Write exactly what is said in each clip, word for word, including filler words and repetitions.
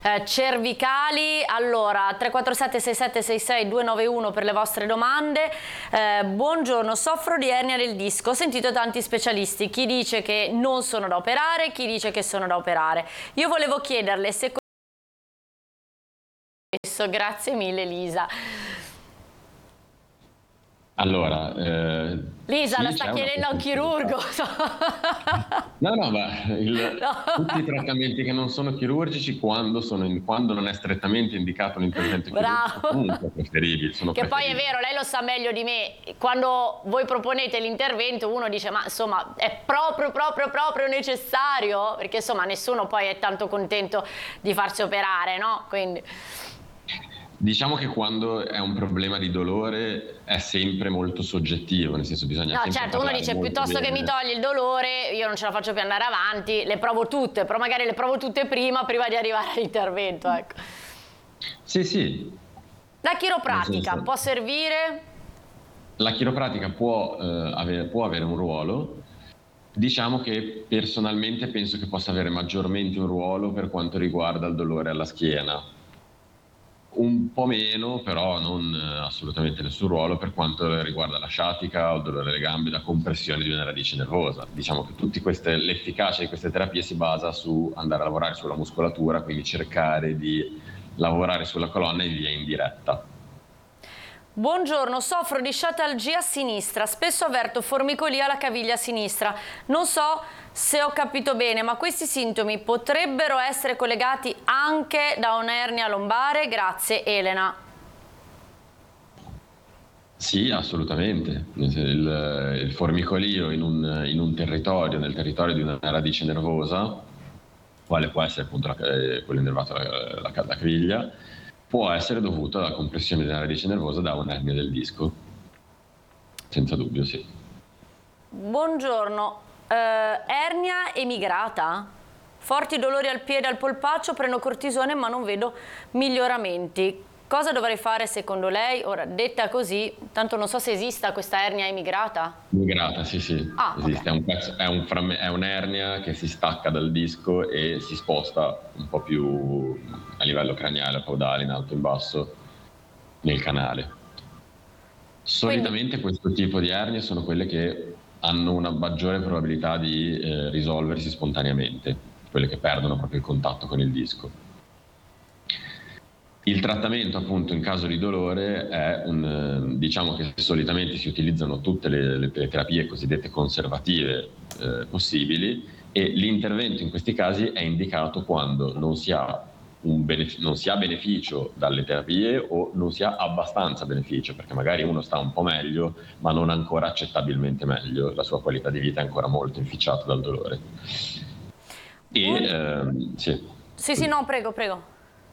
Eh, cervicali, allora tre quattro sette sei sette sei sei due nove uno per le vostre domande. Eh, buongiorno, soffro di ernia del disco, ho sentito tanti specialisti, chi dice che non sono da operare, chi dice che sono da operare. Io volevo chiederle se questo, grazie mille Lisa. Allora, eh, Lisa sì, la sta chiedendo a un chirurgo. No, no, ma il, No. tutti i trattamenti che non sono chirurgici, quando, sono in, quando non è strettamente indicato un intervento chirurgico, Bravo. comunque preferibili. Sono che preferibili. Poi è vero, lei lo sa meglio di me, quando voi proponete l'intervento uno dice ma insomma è proprio proprio proprio necessario, perché insomma nessuno poi è tanto contento di farsi operare, no? Quindi... Diciamo che quando è un problema di dolore è sempre molto soggettivo, nel senso bisogna No, sempre certo, uno dice piuttosto bene. che mi togli il dolore, io non ce la faccio più andare avanti, le provo tutte, però magari le provo tutte prima, prima di arrivare all'intervento, ecco. Sì, sì. La chiropratica può servire? La chiropratica può, eh, avere, può avere un ruolo. Diciamo che personalmente penso che possa avere maggiormente un ruolo per quanto riguarda il dolore alla schiena. Un po' meno, però non eh, assolutamente nessun ruolo per quanto riguarda la sciatica o il dolore alle gambe, la compressione di una radice nervosa. Diciamo che tutti queste, l'efficacia di queste terapie si basa su andare a lavorare sulla muscolatura, quindi cercare di lavorare sulla colonna in via indiretta. Buongiorno, soffro di sciatalgia a sinistra, spesso avverto formicolia alla caviglia sinistra. Non so se ho capito bene, ma questi sintomi potrebbero essere collegati anche da un'ernia lombare? Grazie, Elena. Sì, assolutamente. Il, il formicolio in un, in un territorio, nel territorio di una radice nervosa, quale può essere appunto la, quello innervato alla, alla, alla caviglia, può essere dovuto alla compressione della radice nervosa da un'ernia del disco. Senza dubbio, sì. Buongiorno, uh, ernia emigrata? Forti dolori al piede, al polpaccio, prendo cortisone ma non vedo miglioramenti. Cosa dovrei fare secondo lei? Ora, detta così, tanto non so se esista questa ernia emigrata. Migrata, sì, sì. Ah, esiste. okay. È, un pezzo, è, un framme, è un'ernia che si stacca dal disco e si sposta un po' più a livello craniale, caudale, in alto e in basso, nel canale. Solitamente Quindi... questo tipo di ernie sono quelle che hanno una maggiore probabilità di eh, risolversi spontaneamente, quelle che perdono proprio il contatto con il disco. Il trattamento appunto in caso di dolore è un, diciamo che solitamente si utilizzano tutte le, le terapie cosiddette conservative eh, possibili, e l'intervento in questi casi è indicato quando non si ha un benef- non si ha beneficio dalle terapie o non si ha abbastanza beneficio, perché magari uno sta un po' meglio ma non ancora accettabilmente meglio, la sua qualità di vita è ancora molto inficiata dal dolore. E Buon... ehm, sì. sì sì no prego prego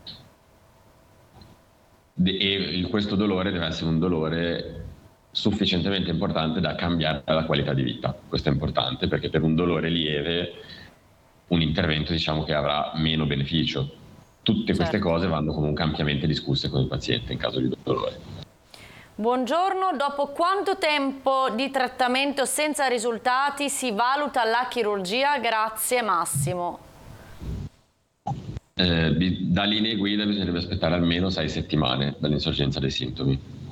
e questo dolore deve essere un dolore sufficientemente importante da cambiare la qualità di vita. Questo è importante perché per un dolore lieve un intervento diciamo che avrà meno beneficio. Tutte queste certo. cose vanno comunque ampiamente discusse con il paziente in caso di dolore. Buongiorno, dopo quanto tempo di trattamento senza risultati si valuta la chirurgia? Grazie Massimo. Eh, da linee guida bisognerebbe aspettare almeno sei settimane dall'insorgenza dei sintomi.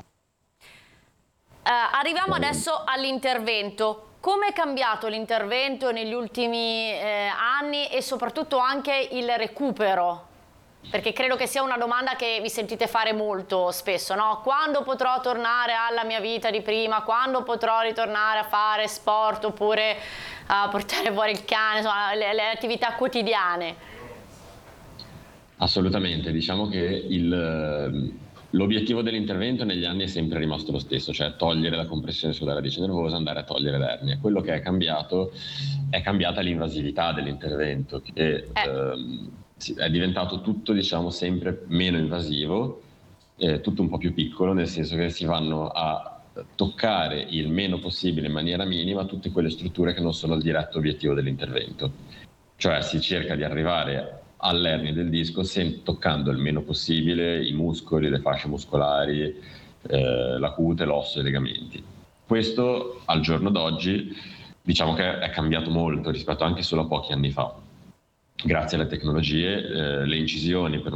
Eh, arriviamo adesso all'intervento. Come è cambiato l'intervento negli ultimi eh, anni e soprattutto anche il recupero? Perché credo che sia una domanda che vi sentite fare molto spesso, no? Quando potrò tornare alla mia vita di prima? Quando potrò ritornare a fare sport oppure a portare fuori il cane, insomma, le, le attività quotidiane? Assolutamente, diciamo che il, l'obiettivo dell'intervento negli anni è sempre rimasto lo stesso, cioè togliere la compressione sulla radice nervosa, andare a togliere l'ernia. Quello che è cambiato è cambiata l'invasività dell'intervento, che eh. ehm, è diventato tutto diciamo sempre meno invasivo, eh, tutto un po' più piccolo, nel senso che si vanno a toccare il meno possibile in maniera minima tutte quelle strutture che non sono il diretto obiettivo dell'intervento. Cioè si cerca di arrivare all'ernia del disco sen- toccando il meno possibile i muscoli, le fasce muscolari, eh, la cute, l'osso e i legamenti. Questo al giorno d'oggi diciamo che è cambiato molto rispetto anche solo a pochi anni fa. grazie alle tecnologie, eh, le incisioni per